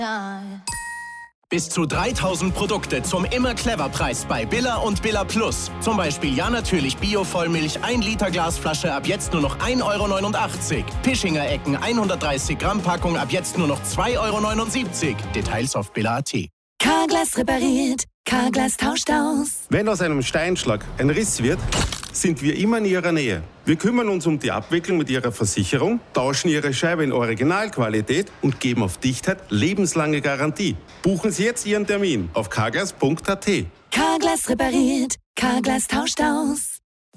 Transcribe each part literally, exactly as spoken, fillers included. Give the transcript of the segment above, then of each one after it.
Bis zu dreitausend Produkte zum Immer-Clever-Preis bei Billa und Billa Plus. Zum Beispiel Ja Natürlich Bio-Vollmilch, ein Liter Glasflasche ab jetzt nur noch ein Euro neunundachtzig. Pischinger Ecken hundertdreißig Gramm Packung ab jetzt nur noch zwei Euro neunundsiebzig. Details auf billa punkt at. Carglass repariert, Carglass tauscht aus. Wenn aus einem Steinschlag ein Riss wird, sind wir immer in Ihrer Nähe. Wir kümmern uns um die Abwicklung mit Ihrer Versicherung, tauschen Ihre Scheibe in Originalqualität und geben auf Dichtheit lebenslange Garantie. Buchen Sie jetzt Ihren Termin auf carglass punkt at. Carglass repariert, Carglass tauscht aus.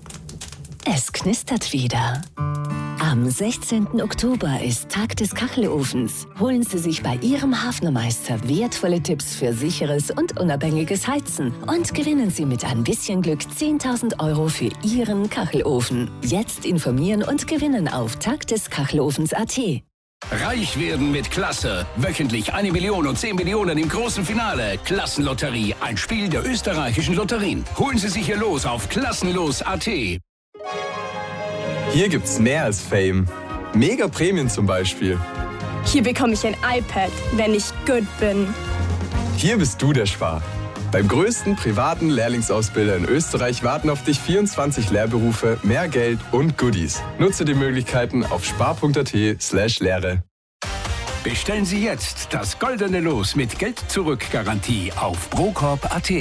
Es knistert wieder. Am sechzehnten Oktober ist Tag des Kachelofens. Holen Sie sich bei Ihrem Hafnermeister wertvolle Tipps für sicheres und unabhängiges Heizen und gewinnen Sie mit ein bisschen Glück zehntausend Euro für Ihren Kachelofen. Jetzt informieren und gewinnen auf tag des kachelofens punkt at. Reich werden mit Klasse. Wöchentlich eine Million und zehn Millionen im großen Finale. Klassenlotterie, ein Spiel der österreichischen Lotterien. Holen Sie sich Ihr Los auf klassenlos punkt at. Hier gibt's mehr als Fame. Mega Prämien zum Beispiel. Hier bekomme ich ein iPad, wenn ich gut bin. Hier bist du der Spar. Beim größten privaten Lehrlingsausbilder in Österreich warten auf dich vierundzwanzig Lehrberufe, mehr Geld und Goodies. Nutze die Möglichkeiten auf spar punkt at slash Lehre. Bestellen Sie jetzt das goldene Los mit Geld-Zurück-Garantie auf procorp punkt at.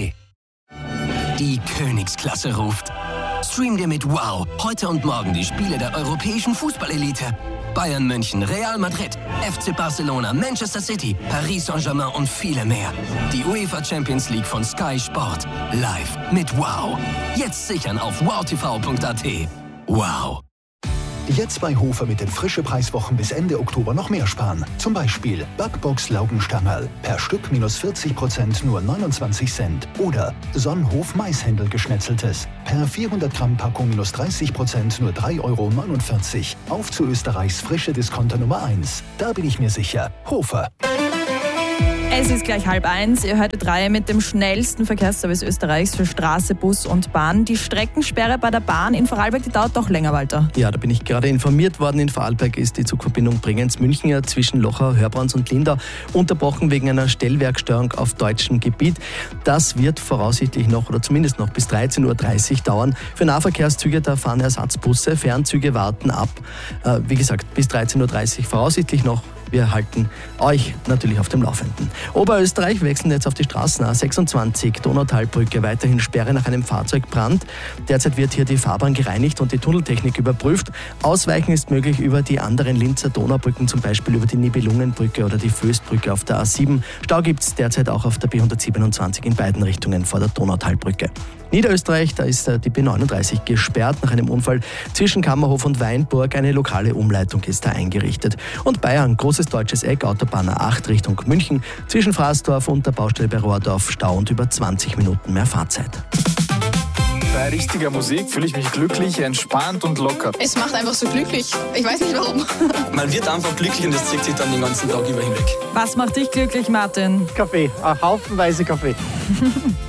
Die Königsklasse ruft. Stream dir mit Wow heute und morgen die Spiele der europäischen Fußballelite. Bayern München, Real Madrid, F C Barcelona, Manchester City, Paris Saint-Germain und viele mehr. Die UEFA Champions League von Sky Sport. Live mit Wow. Jetzt sichern auf wow punkt t v punkt at. Wow. Jetzt bei Hofer mit den Frische-Preiswochen bis Ende Oktober noch mehr sparen. Zum Beispiel Backbox Laugenstangerl. Per Stück minus vierzig Prozent nur neunundzwanzig Cent. Oder Sonnenhof Maishändel geschnetzeltes. Per vierhundert Gramm Packung minus dreißig Prozent nur drei Euro neunundvierzig. Auf zu Österreichs frische Discounter Nummer eins. Da bin ich mir sicher. Hofer. Es ist gleich halb eins. Ihr hört drei mit dem schnellsten Verkehrsservice Österreichs für Straße, Bus und Bahn. Die Streckensperre bei der Bahn in Vorarlberg, die dauert doch länger, Walter. Ja, da bin ich gerade informiert worden. In Vorarlberg ist die Zugverbindung Bregenz-München zwischen Lochau, Hörbrands und Lindau unterbrochen wegen einer Stellwerkstörung auf deutschem Gebiet. Das wird voraussichtlich noch oder zumindest noch bis dreizehn Uhr dreißig dauern. Für Nahverkehrszüge, da fahren Ersatzbusse, Fernzüge warten ab. Äh, wie gesagt, bis dreizehn Uhr dreißig voraussichtlich noch. Wir halten euch natürlich auf dem Laufenden. Oberösterreich wechseln jetzt auf die Straßen A sechsundzwanzig, Donautalbrücke, weiterhin Sperre nach einem Fahrzeugbrand. Derzeit wird hier die Fahrbahn gereinigt und die Tunneltechnik überprüft. Ausweichen ist möglich über die anderen Linzer Donaubrücken, zum Beispiel über die Nibelungenbrücke oder die Föstbrücke auf der A sieben. Stau gibt es derzeit auch auf der B hundertsiebenundzwanzig in beiden Richtungen vor der Donautalbrücke. Niederösterreich, da ist die B neununddreißig gesperrt nach einem Unfall zwischen Kammerhof und Weinburg. Eine lokale Umleitung ist da eingerichtet. Und Bayern, großes deutsches Eck, Autobahn A acht Richtung München. Zwischen Fraßdorf und der Baustelle bei Rohrdorf Stau und über zwanzig Minuten mehr Fahrzeit. Bei richtiger Musik fühle ich mich glücklich, entspannt und locker. Es macht einfach so glücklich. Ich weiß nicht warum. Man wird einfach glücklich und das zieht sich dann den ganzen Tag über hinweg. Was macht dich glücklich, Martin? Kaffee, haufenweise Kaffee.